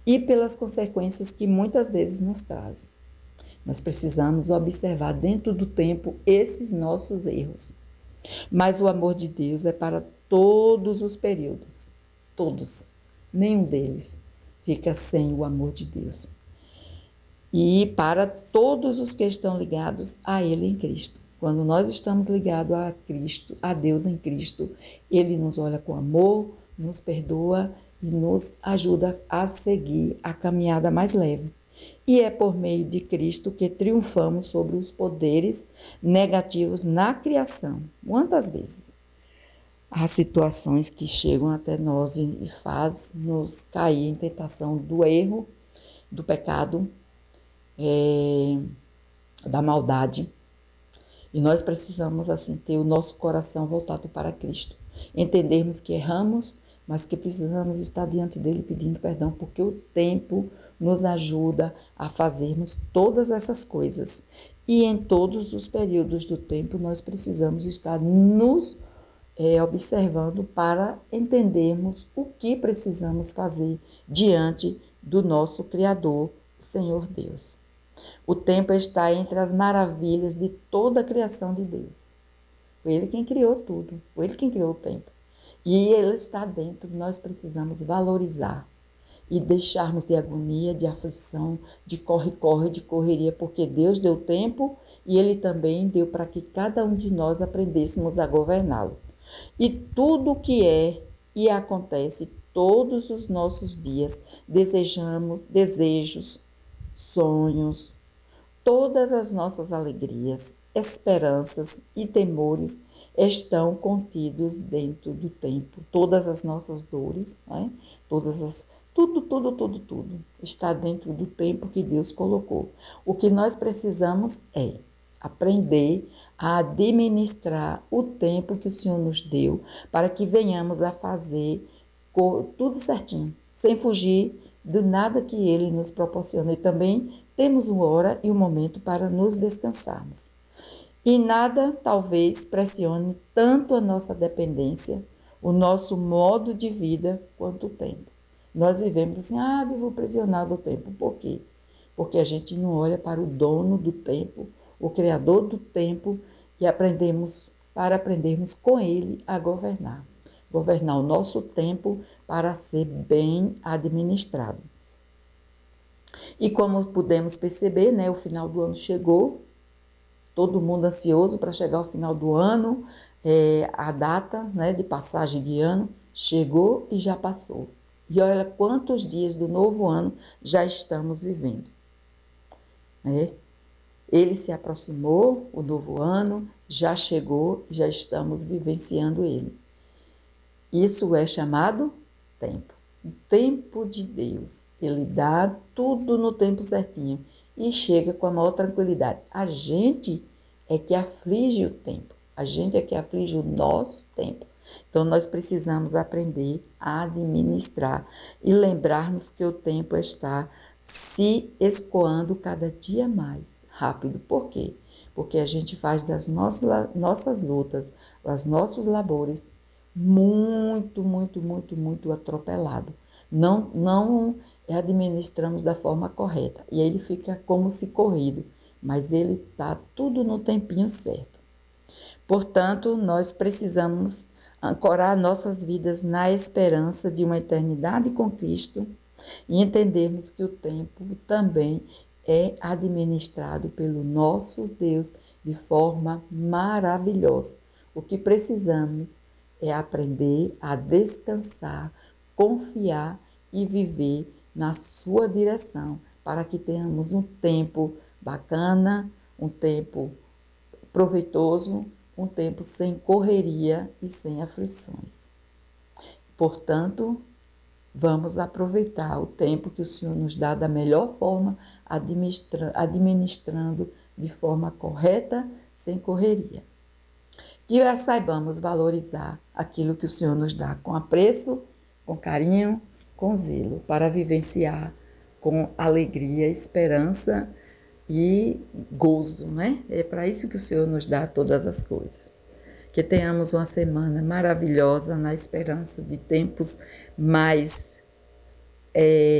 e pelas consequências que muitas vezes nos traz. Nós precisamos observar dentro do tempo esses nossos erros. Mas o amor de Deus é para todos os períodos. Todos. Nenhum deles fica sem o amor de Deus. E para todos os que estão ligados a Ele em Cristo. Quando nós estamos ligados a Cristo, a Deus em Cristo, Ele nos olha com amor, nos perdoa e nos ajuda a seguir a caminhada mais leve. E é por meio de Cristo que triunfamos sobre os poderes negativos na criação. Quantas vezes? Há situações que chegam até nós e faz nos cair em tentação do erro, do pecado, da maldade. E nós precisamos, assim, ter o nosso coração voltado para Cristo. Entendermos que erramos, mas que precisamos estar diante dele pedindo perdão, porque o tempo nos ajuda a fazermos todas essas coisas. E em todos os períodos do tempo nós precisamos estar nos observando para entendermos o que precisamos fazer diante do nosso Criador, o Senhor Deus. O tempo está entre as maravilhas de toda a criação de Deus. Foi Ele quem criou tudo, foi Ele quem criou o tempo. E Ele está dentro, nós precisamos valorizar e deixarmos de agonia, de aflição, de corre-corre, de correria, porque Deus deu tempo e Ele também deu para que cada um de nós aprendêssemos a governá-lo. E tudo o que é e acontece todos os nossos dias, desejos, sonhos, todas as nossas alegrias, esperanças e temores estão contidos dentro do tempo. Todas as nossas dores, né? Tudo está dentro do tempo que Deus colocou. O que nós precisamos é aprender a administrar o tempo que o Senhor nos deu para que venhamos a fazer tudo certinho, sem fugir de nada que Ele nos proporciona. E também temos uma hora e um momento para nos descansarmos. E nada, talvez, pressione tanto a nossa dependência, o nosso modo de vida, quanto o tempo. Nós vivemos assim, vivo aprisionado ao tempo. Por quê? Porque a gente não olha para o dono do tempo, o Criador do tempo, e aprendermos com Ele a governar. Governar o nosso tempo para ser bem administrado. E como pudemos perceber, né, o final do ano chegou, todo mundo ansioso para chegar ao final do ano, a data, né, de passagem de ano chegou e já passou. E olha quantos dias do novo ano já estamos vivendo. Ele se aproximou, o novo ano já chegou, já estamos vivenciando ele. Isso é chamado tempo. O tempo de Deus. Ele dá tudo no tempo certinho e chega com a maior tranquilidade. A gente é que aflige o tempo. A gente é que aflige o nosso tempo. Então, nós precisamos aprender a administrar e lembrarmos que o tempo está se escoando cada dia mais rápido. Por quê? Porque a gente faz das nossas lutas, dos nossos labores, muito atropelado. Não administramos da forma correta. E aí ele fica como se corrido, mas ele está tudo no tempinho certo. Portanto, nós precisamos ancorar nossas vidas na esperança de uma eternidade com Cristo e entendermos que o tempo também é administrado pelo nosso Deus de forma maravilhosa. O que precisamos é aprender a descansar, confiar e viver na sua direção, para que tenhamos um tempo bacana, um tempo proveitoso, um tempo sem correria e sem aflições. Portanto, vamos aproveitar o tempo que o Senhor nos dá da melhor forma, administrando de forma correta, sem correria. Que saibamos valorizar aquilo que o Senhor nos dá com apreço, com carinho, com zelo, para vivenciar com alegria, esperança e gozo, né? É para isso que o Senhor nos dá todas as coisas. Que tenhamos uma semana maravilhosa na esperança de tempos mais